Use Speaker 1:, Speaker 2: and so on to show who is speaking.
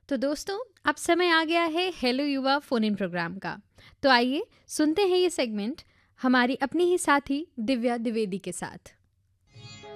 Speaker 1: तो दोस्तों, अब समय आ गया है हेलो युवा फोन इन प्रोग्राम का। तो आइए सुनते हैं ये सेगमेंट हमारी अपनी ही साथी दिव्या द्विवेदी के साथ।